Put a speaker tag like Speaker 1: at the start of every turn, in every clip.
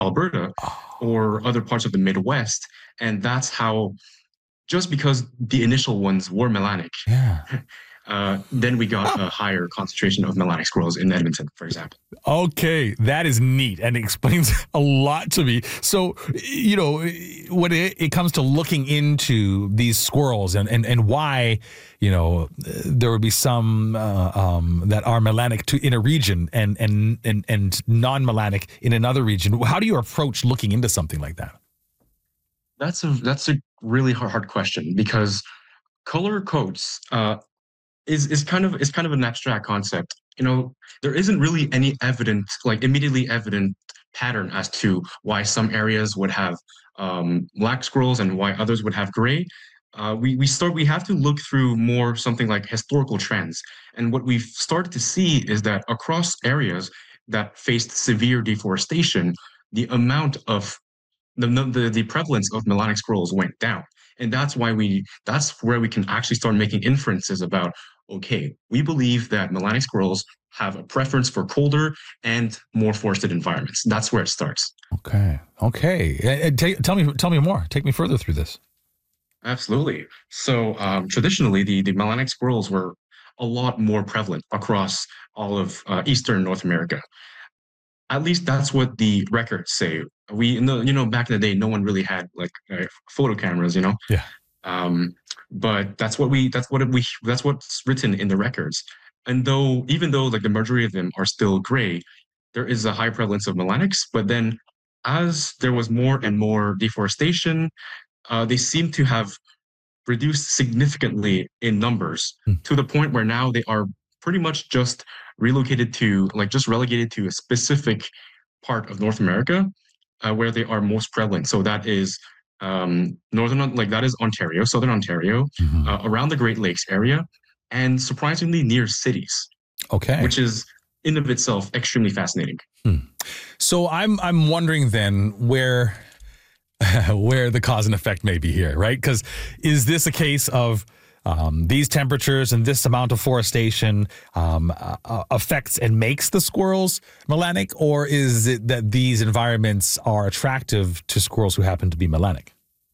Speaker 1: Alberta
Speaker 2: Oh,
Speaker 1: or other parts of the Midwest. And that's how, just because the initial ones were melanic,
Speaker 2: yeah.
Speaker 1: then we got a higher concentration of melanic squirrels in Edmonton, for example.
Speaker 2: Okay, that is neat and explains a lot to me. So, when it comes to looking into these squirrels and why, there would be some that are melanic in a region and non-melanic in another region. How do you approach looking into something like that?
Speaker 1: That's a really hard question because color codes is kind of an abstract concept. There isn't really any evident, like immediately evident pattern as to why some areas would have black squirrels and why others would have gray. We have to look through more something like historical trends. And what we've started to see is that across areas that faced severe deforestation, the amount of the prevalence of melanic squirrels went down. And that's where we can actually start making inferences about, okay, we believe that melanic squirrels have a preference for colder and more forested environments. That's where it starts.
Speaker 2: Okay. Okay. Tell me more. Take me further through this.
Speaker 1: Absolutely. So traditionally, the melanic squirrels were a lot more prevalent across all of Eastern North America. At least that's what the records say. We know, back in the day, no one really had like photo cameras.
Speaker 2: Yeah.
Speaker 1: Um, but that's what's written in the records. And even though like the majority of them are still gray, there is a high prevalence of melanics. But then, as there was more and more deforestation, they seem to have reduced significantly in numbers
Speaker 2: Hmm.
Speaker 1: to the point where now they are pretty much just just relegated to a specific part of North America where they are most prevalent. So that is that is Ontario, Southern Ontario,
Speaker 2: Mhm.
Speaker 1: around the Great Lakes area, and surprisingly near cities,
Speaker 2: Okay.
Speaker 1: which is in of itself extremely fascinating.
Speaker 2: Hmm. So I'm wondering then where the cause and effect may be here, right? Because is this a case of these temperatures and this amount of forestation affects and makes the squirrels melanic, or is it that these environments are attractive to squirrels who happen to be melanic?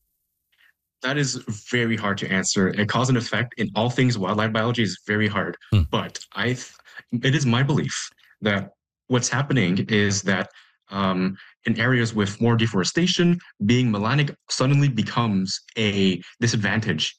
Speaker 1: That is very hard to answer. A cause and effect in all things wildlife biology is very hard.
Speaker 2: Hmm.
Speaker 1: But it is my belief that what's happening is that in areas with more deforestation, being melanic suddenly becomes a disadvantage.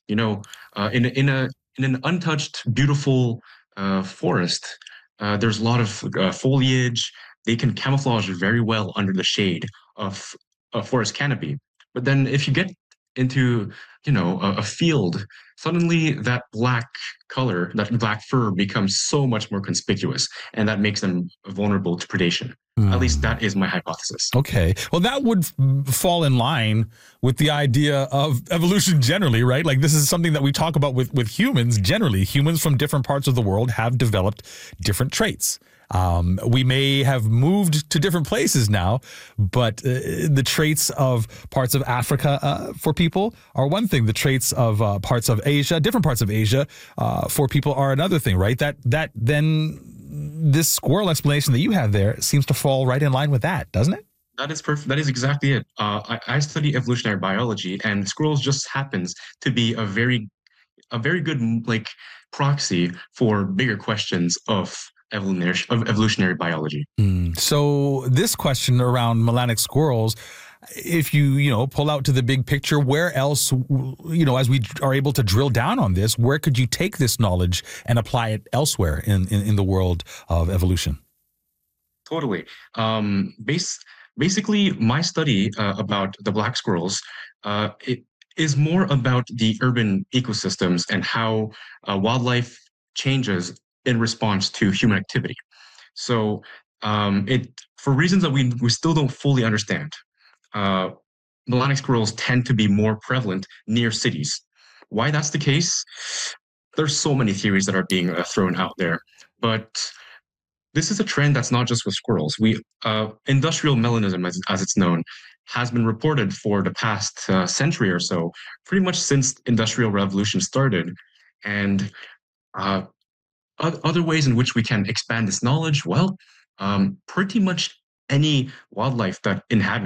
Speaker 1: In an untouched, beautiful forest, there's a lot of foliage. They can camouflage very well under the shade of a forest canopy. But then if you get into a field, suddenly that black color, that black fur becomes so much more conspicuous, and that makes them vulnerable to predation. At least
Speaker 2: Hmm.
Speaker 1: that is my hypothesis.
Speaker 2: Okay. Well, that would fall in line with the idea of evolution generally, right? Like this is something that we talk about with humans generally. Humans from different parts of the world have developed different traits. We may have moved to different places now, but the traits of parts of Africa for people are one thing. The traits of parts of Asia, different parts of Asia for people are another thing, right? That then this squirrel explanation that you have there seems to fall right in line with that, doesn't it?
Speaker 1: That is perfect. That is exactly it. I study evolutionary biology, and squirrels just happens to be a very good like proxy for bigger questions of evolutionary biology.
Speaker 2: So this question around melanic squirrels, if you pull out to the big picture, where else, as we are able to drill down on this, where could you take this knowledge and apply it elsewhere in the world of evolution?
Speaker 1: Totally. Basically, my study about the black squirrels, it is more about the urban ecosystems and how wildlife changes in response to human activity. So, for reasons that we still don't fully understand, uh, melanic squirrels tend to be more prevalent near cities. Why that's the case? There's so many theories that are being thrown out there, but this is a trend that's not just with squirrels. Industrial melanism, as it's known, has been reported for the past century or so, pretty much since industrial revolution started. And uh, other ways in which we can expand this knowledge, well, pretty much any wildlife that inhabits